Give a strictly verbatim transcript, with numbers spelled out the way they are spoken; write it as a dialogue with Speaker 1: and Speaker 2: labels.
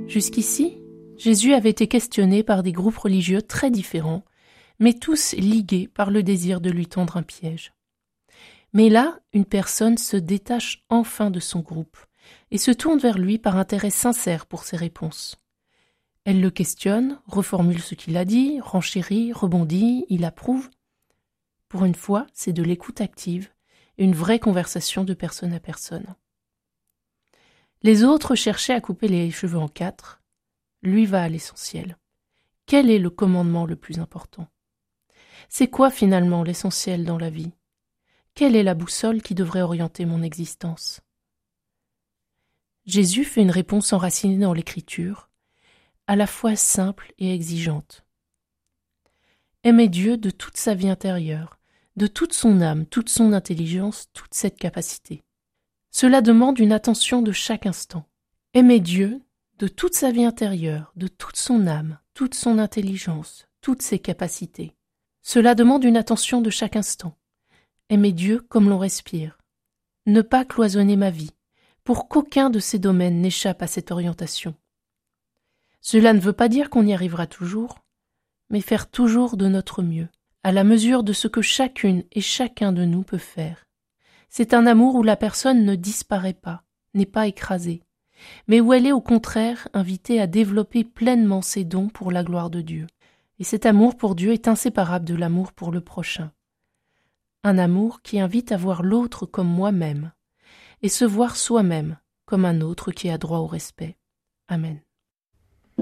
Speaker 1: Jusqu'ici, Jésus avait été questionné par des groupes religieux très différents, mais tous ligués par le désir de lui tendre un piège. Mais là, une personne se détache enfin de son groupe et se tourne vers lui par intérêt sincère pour ses réponses. Elle le questionne, reformule ce qu'il a dit, renchérit, rebondit, il approuve. Pour une fois, c'est de l'écoute active, une vraie conversation de personne à personne. Les autres cherchaient à couper les cheveux en quatre. Lui va à l'essentiel. Quel est le commandement le plus important ? C'est quoi finalement l'essentiel dans la vie ? Quelle est la boussole qui devrait orienter mon existence ? Jésus fait une réponse enracinée dans l'Écriture, à la fois simple et exigeante. Aimer Dieu de toute sa vie intérieure, de toute son âme, toute son intelligence, toute cette capacité. Cela demande une attention de chaque instant. Aimer Dieu de toute sa vie intérieure, de toute son âme, toute son intelligence, toutes ses capacités. Cela demande une attention de chaque instant. Aimer Dieu comme l'on respire. Ne pas cloisonner ma vie, pour qu'aucun de ces domaines n'échappe à cette orientation. Cela ne veut pas dire qu'on y arrivera toujours, mais faire toujours de notre mieux, à la mesure de ce que chacune et chacun de nous peut faire. C'est un amour où la personne ne disparaît pas, n'est pas écrasée, mais où elle est au contraire invitée à développer pleinement ses dons pour la gloire de Dieu. Et cet amour pour Dieu est inséparable de l'amour pour le prochain. Un amour qui invite à voir l'autre comme moi-même, et se voir soi-même comme un autre qui a droit au respect. Amen.